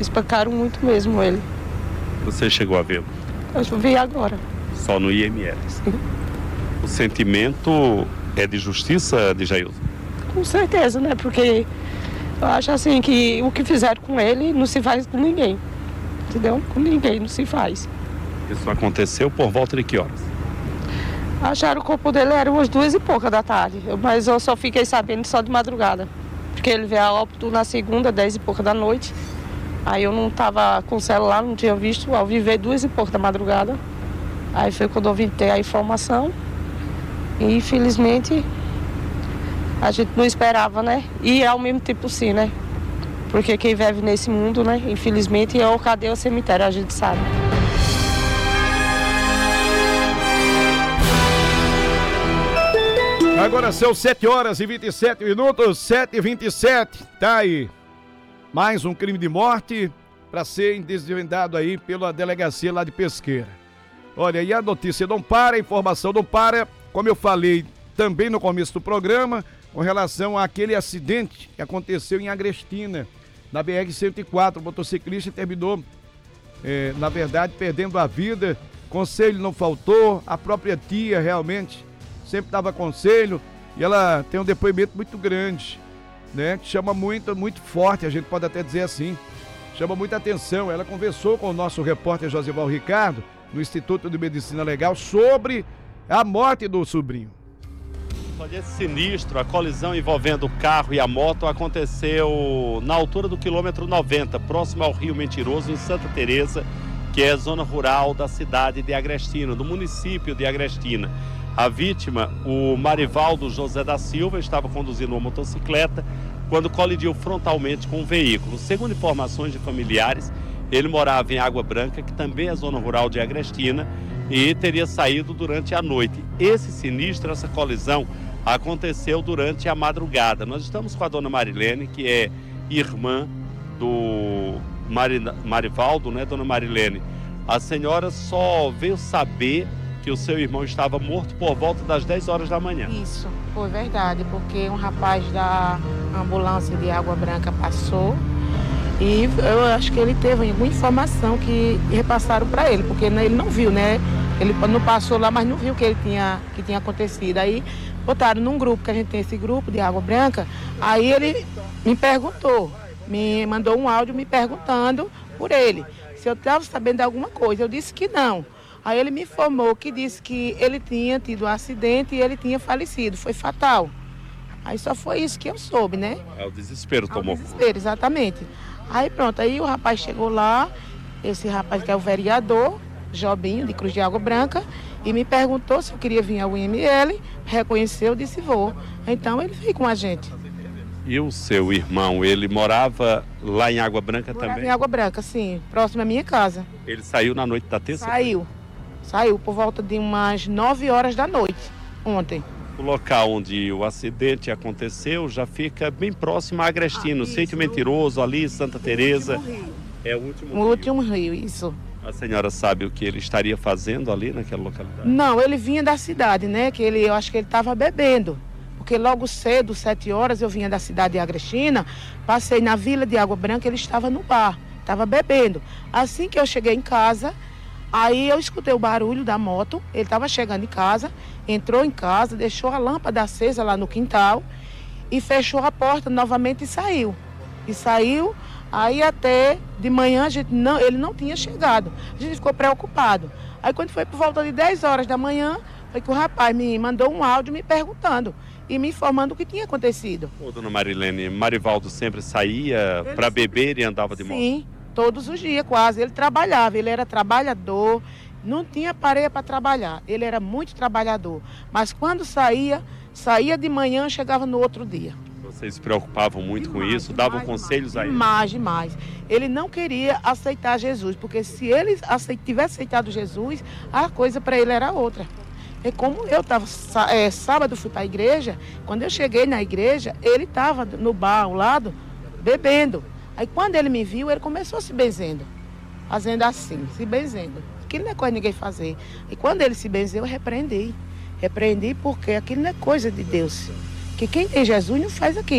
Espancaram muito mesmo ele. Você chegou a vê-lo? Eu vi agora. Só no IML? Sim. O sentimento é de justiça, Djailson? Com certeza, né? Porque eu acho assim que o que fizeram com ele não se faz com ninguém. Entendeu? Com ninguém não se faz. Isso aconteceu por volta de que horas? Acharam o corpo dele era umas 2h pouca da tarde. Mas eu só fiquei sabendo só de madrugada. Porque ele veio a óbito na segunda, 10h pouca da noite. Aí eu não estava com o celular, não tinha visto. Ao viver 2h pouca da madrugada. Aí foi quando eu vim ter a informação. E infelizmente a gente não esperava, né? E ao mesmo tempo sim, né? Porque quem vive nesse mundo, né? Infelizmente é o cadê o cemitério, a gente sabe. Agora são 7h27, 7h27, tá aí. Mais um crime de morte para ser desvendado aí pela delegacia lá de Pesqueira. Olha, e a notícia não para, a informação não para, como eu falei também no começo do programa, com relação àquele acidente que aconteceu em Agrestina, na BR-104, o motociclista terminou, na verdade, perdendo a vida, conselho não faltou, a própria tia realmente sempre dava conselho, e ela tem um depoimento muito grande, né, que chama muito forte, a gente pode até dizer assim, chama muita atenção. Ela conversou com o nosso repórter Josival Ricardo, no Instituto de Medicina Legal, sobre a morte do sobrinho. Olha, esse sinistro, a colisão envolvendo o carro e a moto aconteceu na altura do quilômetro 90, próximo ao Rio Mentiroso, em Santa Teresa, que é a zona rural da cidade de Agrestina, do município de Agrestina. A vítima, o Marivaldo José da Silva, estava conduzindo uma motocicleta quando colidiu frontalmente com um veículo. Segundo informações de familiares, ele morava em Água Branca, que também é zona rural de Agrestina, e teria saído durante a noite. Esse sinistro, essa colisão, aconteceu durante a madrugada. Nós estamos com a dona Marilene, que é irmã do Marivaldo, né, dona Marilene? A senhora só veio saber que o seu irmão estava morto por volta das 10 horas da manhã. Isso, foi verdade, porque um rapaz da ambulância de Água Branca passou e eu acho que ele teve alguma informação que repassaram para ele, porque ele não viu, né? Ele não passou lá, mas não viu que tinha acontecido. Aí botaram num grupo, que a gente tem esse grupo de Água Branca, aí ele me perguntou, me mandou um áudio me perguntando por ele, se eu estava sabendo de alguma coisa. Eu disse que não. Aí ele me informou que disse que ele tinha tido um acidente e ele tinha falecido, foi fatal. Aí só foi isso que eu soube, né? O desespero tomou. O desespero, exatamente. Aí pronto, aí o rapaz chegou lá, esse rapaz que é o vereador, Jobinho, de Cruz de Água Branca, e me perguntou se eu queria vir ao IML, reconheceu, disse vou. Então ele veio com a gente. E o seu irmão, ele morava lá em Água Branca também? Em Água Branca, sim, próximo à minha casa. Ele saiu na noite da terça? Saiu por volta de umas 9 horas da noite, ontem. O local onde o acidente aconteceu já fica bem próximo a Agrestina, o Sítio Mentiroso, ali, Santa Teresa. É o último rio, isso. A senhora sabe o que ele estaria fazendo ali naquela localidade? Não, ele vinha da cidade, né? Eu acho que ele estava bebendo. Porque logo cedo, 7 horas, eu vinha da cidade de Agrestina, passei na Vila de Água Branca, ele estava no bar, estava bebendo. Assim que eu cheguei em casa, aí eu escutei o barulho da moto, ele estava chegando em casa, entrou em casa, deixou a lâmpada acesa lá no quintal e fechou a porta novamente e saiu. Aí até de manhã ele não tinha chegado, a gente ficou preocupado. Aí quando foi por volta de 10 horas da manhã, foi que o rapaz me mandou um áudio me perguntando e me informando o que tinha acontecido. Ô, dona Marilene, Marivaldo sempre saía para beber e andava de moto? Sim, todos os dias quase. Ele trabalhava, ele era trabalhador, não tinha pareia para trabalhar. Ele era muito trabalhador, mas quando saía de manhã, chegava no outro dia. Vocês se preocupavam muito com isso? Davam conselhos a ele? Demais. Ele não queria aceitar Jesus, porque se ele tivesse aceitado Jesus, a coisa para ele era outra. E como eu estava, sábado fui para a igreja, quando eu cheguei na igreja, ele estava no bar ao lado, bebendo. Aí quando ele me viu, ele começou se benzendo, fazendo assim, se benzendo. Aquilo não é coisa de ninguém fazer. E quando ele se benzeu, eu repreendi porque aquilo não é coisa de Deus. Que quem tem Jesus não faz aquilo.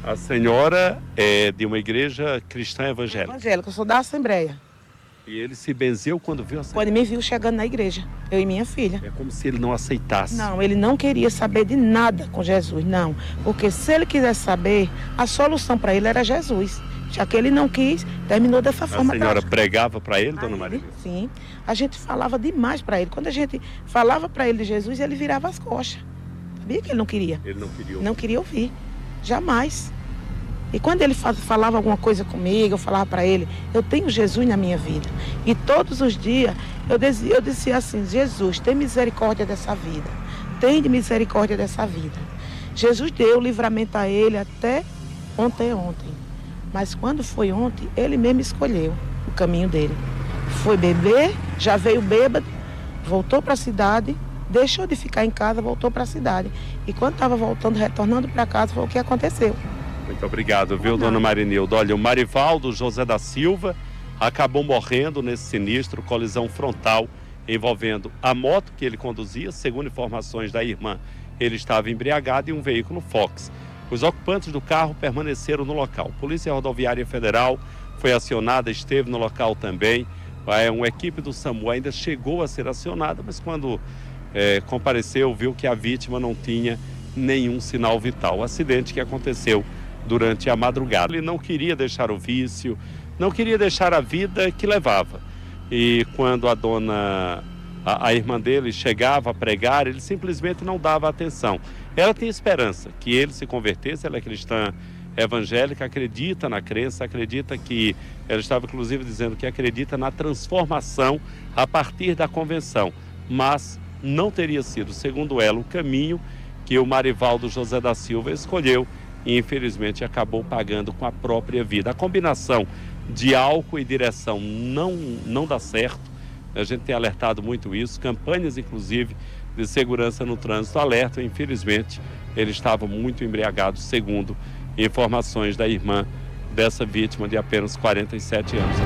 A senhora é de uma igreja cristã evangélica. Evangélica, eu sou da Assembleia. E ele se benzeu quando viu a senhora? Quando me viu chegando na igreja, eu e minha filha. É como se ele não aceitasse. Não, ele não queria saber de nada com Jesus, não. Porque se ele quisesse saber, a solução para ele era Jesus. Já que ele não quis, terminou dessa forma. A senhora trágica. Pregava para ele, dona Maria? Sim, a gente falava demais para ele. Quando a gente falava para ele de Jesus, ele virava as costas. Sabia que ele não queria? Ele não queria ouvir. Não queria ouvir, jamais. E quando ele falava alguma coisa comigo, eu falava para ele, eu tenho Jesus na minha vida. E todos os dias eu dizia assim, Jesus, tem misericórdia dessa vida. Tem misericórdia dessa vida. Jesus deu livramento a ele até ontem. Mas quando foi ontem, ele mesmo escolheu o caminho dele. Foi beber, já veio bêbado, voltou para a cidade, deixou de ficar em casa, voltou para a cidade. E quando estava voltando, retornando para casa, foi o que aconteceu. Muito obrigado, viu, dona Marinilda? Olha, o Marivaldo José da Silva acabou morrendo nesse sinistro, colisão frontal envolvendo a moto que ele conduzia. Segundo informações da irmã, ele estava embriagado, e um veículo Fox. Os ocupantes do carro permaneceram no local. Polícia Rodoviária Federal foi acionada, esteve no local também. Uma equipe do SAMU ainda chegou a ser acionada, mas quando compareceu, viu que a vítima não tinha nenhum sinal vital. O acidente que aconteceu durante a madrugada. Ele não queria deixar o vício, não queria deixar a vida que levava. E quando a irmã dele chegava a pregar, ele simplesmente não dava atenção. Ela tinha esperança que ele se convertesse, ela é cristã evangélica, acredita na crença, acredita que, ela estava inclusive dizendo que acredita na transformação a partir da convenção, mas não teria sido, segundo ela, o caminho que o Marivaldo José da Silva escolheu e infelizmente acabou pagando com a própria vida. A combinação de álcool e direção não dá certo, a gente tem alertado muito isso, campanhas inclusive de segurança no trânsito alertam, infelizmente ele estava muito embriagado, segundo informações da irmã dessa vítima de apenas 47 anos.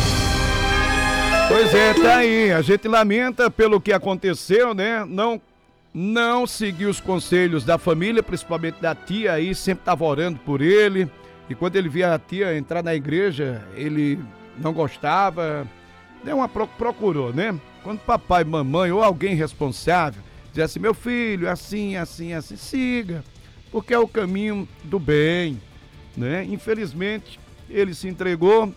Pois é, tá aí, a gente lamenta pelo que aconteceu, né? Não seguiu os conselhos da família, principalmente da tia aí, sempre estava orando por ele. E quando ele via a tia entrar na igreja, ele não gostava, procurou, né? Quando papai, mamãe ou alguém responsável dizia assim, meu filho, assim, siga, porque é o caminho do bem, né? Infelizmente, ele se entregou,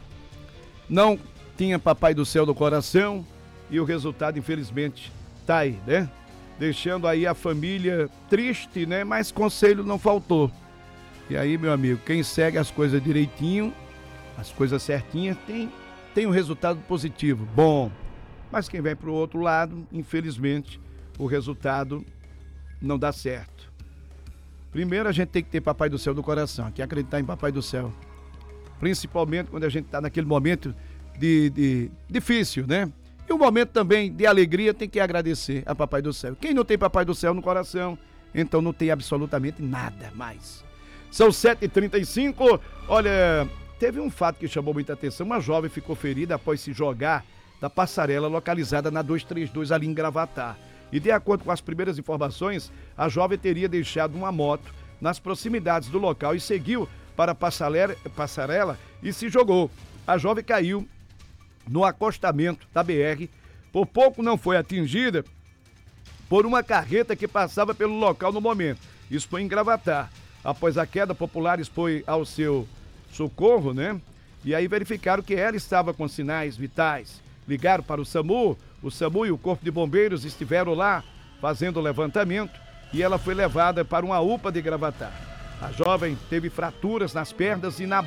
não tinha papai do céu no coração e o resultado, infelizmente, tá aí, né? Deixando aí a família triste, né? Mas conselho não faltou. E aí, meu amigo, quem segue as coisas direitinho, as coisas certinhas, tem um resultado positivo, bom. Mas quem vai para o outro lado, infelizmente, o resultado não dá certo. Primeiro, a gente tem que ter papai do céu no coração, que acreditar em papai do céu. Principalmente quando a gente está naquele momento de difícil, né? E um momento também de alegria, tem que agradecer a papai do céu. Quem não tem papai do céu no coração, então não tem absolutamente nada mais. São 7h35, olha, teve um fato que chamou muita atenção. Uma jovem ficou ferida após se jogar da passarela localizada na 232 ali em Gravatá. E de acordo com as primeiras informações, a jovem teria deixado uma moto nas proximidades do local e seguiu para a passarela e se jogou. A jovem caiu no acostamento da BR, por pouco não foi atingida por uma carreta que passava pelo local no momento. Isso foi em Gravatá. Após a queda, populares foi ao seu socorro, né? E aí verificaram que ela estava com sinais vitais. Ligaram para o SAMU e o Corpo de Bombeiros estiveram lá fazendo o levantamento e ela foi levada para uma UPA de Gravatá. A jovem teve fraturas nas pernas e na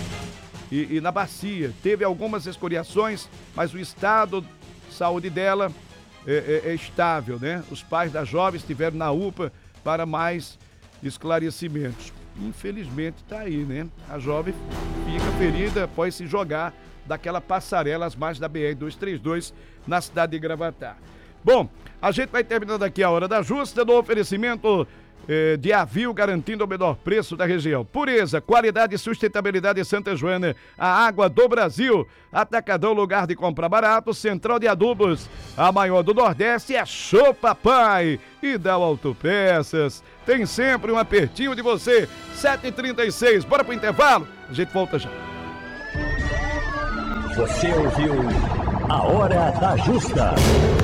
bacia. Teve algumas escoriações, mas o estado de saúde dela é estável, né? Os pais da jovem estiveram na UPA para mais esclarecimentos. Infelizmente está aí, né? A jovem fica ferida após se jogar daquela passarela às margens da BR-232 na cidade de Gravatá. Bom, a gente vai terminando aqui a Hora da Justa no oferecimento de Avil, garantindo o menor preço da região. Pureza, qualidade e sustentabilidade Santa Joana, a água do Brasil. Atacadão, lugar de comprar barato. Central de Adubos, a maior do Nordeste, é Show Papai. E da Autopeças, tem sempre um apertinho de você. 7h36, bora pro intervalo? A gente volta já. Você ouviu A Hora da Justa.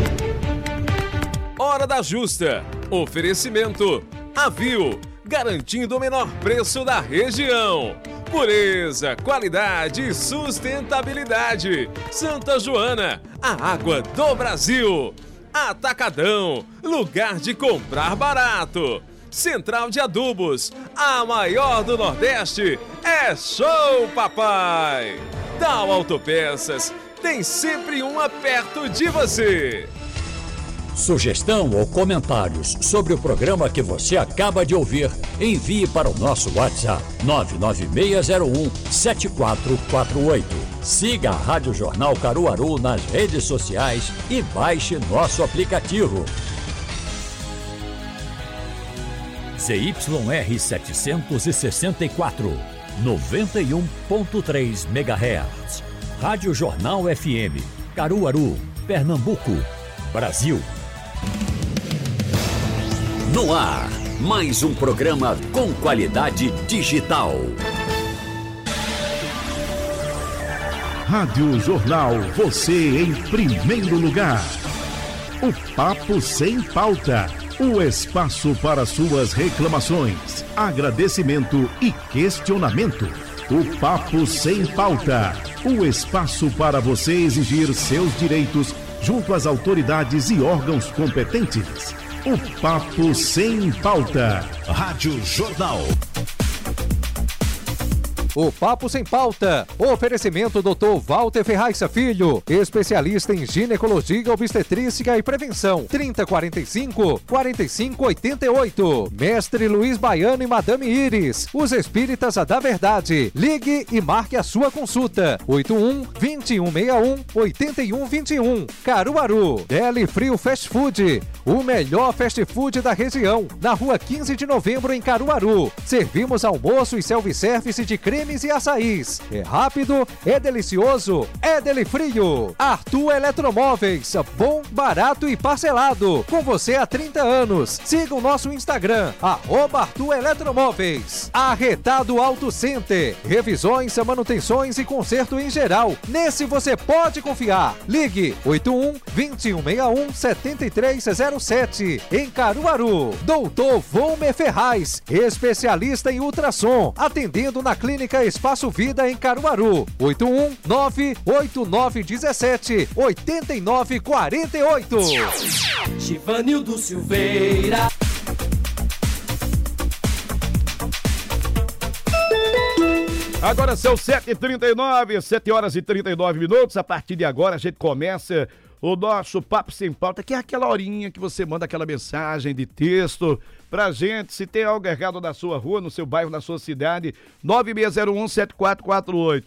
Hora da Justa. Oferecimento Avil, garantindo o menor preço da região. Pureza, qualidade e sustentabilidade. Santa Joana, a água do Brasil. Atacadão, lugar de comprar barato. Central de Adubos, a maior do Nordeste, é Show Papai. Dal Autopeças, tem sempre uma perto de você. Sugestão ou comentários sobre o programa que você acaba de ouvir, envie para o nosso WhatsApp 99601-7448. Siga a Rádio Jornal Caruaru nas redes sociais e baixe nosso aplicativo. ZYR 764, 91.3 MHz. Rádio Jornal FM, Caruaru, Pernambuco, Brasil. No ar, mais um programa com qualidade digital. Rádio Jornal, você em primeiro lugar. O Papo Sem Pauta, o espaço para suas reclamações, agradecimento e questionamento. O Papo Sem Pauta, o espaço para você exigir seus direitos junto às autoridades e órgãos competentes. O Papo Sem Pauta. Rádio Jornal. O Papo Sem Pauta. Oferecimento Dr. Walter Ferraz Filho, especialista em ginecologia, obstetrícia e prevenção. 3045-4588. Mestre Luiz Baiano e Madame Iris, os espíritas da verdade. Ligue e marque a sua consulta. 81-2161-8121. Caruaru. Deli Frio Fast Food, o melhor fast food da região. Na rua 15 de novembro, em Caruaru. Servimos almoço e self-service de cremes e açaís. É rápido, é delicioso, é Deli Frio. Arthur Eletromóveis, bom, barato e parcelado. Com você há 30 anos. Siga o nosso Instagram, @Arthur Eletromóveis. Arretado Auto Center, revisões, manutenções e conserto em geral. Nesse você pode confiar. Ligue 81-2161-7307. Em Caruaru. Doutor Volmer Ferraz, especialista em ultrassom, atendendo na Clínica Espaço Vida em Caruaru. 81-98917-8948. Givanildo Silveira. Agora são 7h39, 7h39. A partir de agora a gente começa o nosso Papo Sem Pauta, que é aquela horinha que você manda aquela mensagem de texto pra gente, se tem algo errado na sua rua, no seu bairro, na sua cidade. 9601-7448.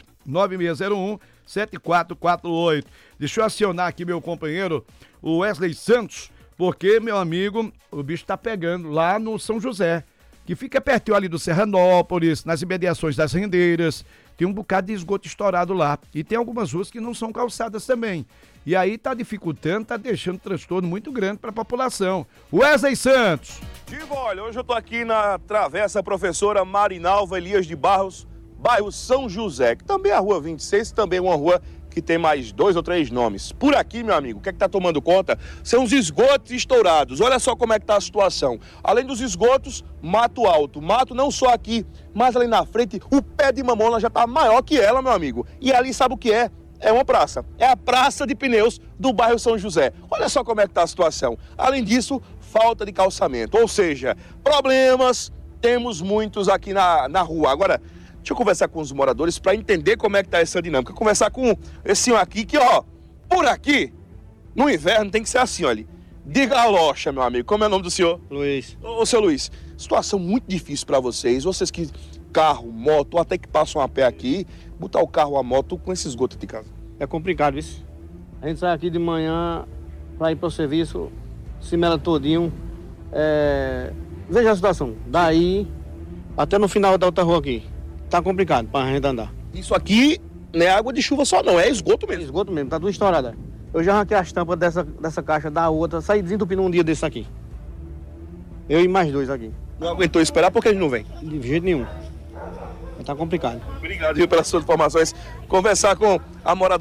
9601-7448. Deixa eu acionar aqui meu companheiro, o Wesley Santos, porque, meu amigo, o bicho tá pegando lá no São José, que fica pertinho ali do Serranópolis, nas imediações das Rendeiras. Tem um bocado de esgoto estourado lá. E tem algumas ruas que não são calçadas também. E aí tá dificultando, tá deixando transtorno muito grande para a população. Wesley Santos. Digo, olha, hoje eu tô aqui na Travessa Professora Marinalva Elias de Barros, bairro São José, que também é a rua 26, também é uma rua que tem mais 2 ou 3 nomes. Por aqui, meu amigo, o que é que tá tomando conta? São os esgotos estourados. Olha só como é que tá a situação. Além dos esgotos, mato alto. Mato não só aqui, mas ali na frente, o pé de mamona já tá maior que ela, meu amigo. E ali sabe o que é? É uma praça. É a praça de pneus do bairro São José. Olha só como é que tá a situação. Além disso, falta de calçamento. Ou seja, problemas temos muitos aqui na rua. Agora, deixa eu conversar com os moradores para entender como é que tá essa dinâmica. Conversar com esse senhor aqui que, ó, por aqui, no inverno tem que ser assim, olha. De galocha, meu amigo. Como é o nome do senhor? Luiz. Ô, seu Luiz, situação muito difícil para vocês. Vocês que carro, moto, até que passam a pé aqui, botar o carro, a moto com esse esgoto de casa. É complicado isso. A gente sai aqui de manhã para ir para o serviço, se mela todinho, Veja a situação. Daí até no final da outra rua aqui. Tá complicado pra gente andar. Isso aqui não é água de chuva só não, é esgoto mesmo. Esgoto mesmo, tá tudo estourado. Eu já arranquei as tampas dessa caixa da outra, saí desentupindo um dia desse aqui. Eu e mais 2 aqui. Não aguentou esperar porque ele não vem? De jeito nenhum. Tá complicado. Obrigado, viu, pelas suas informações. Conversar com a moradora.